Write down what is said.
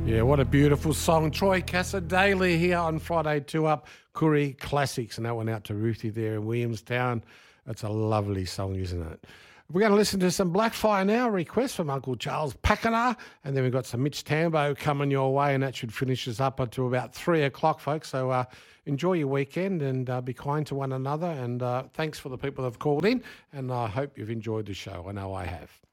Yeah, what a beautiful song. Troy Casadale here on Friday 2 Up, Koori Classics, and that went out to Ruthie there in Williamstown. That's a lovely song, isn't it? We're going to listen to some Blackfire now, request from Uncle Charles Pakener, and then we've got some Mitch Tambo coming your way, and that should finish us up until about 3 o'clock, folks. So enjoy your weekend and be kind to one another, and thanks for the people that have called in, and I hope you've enjoyed the show. I know I have.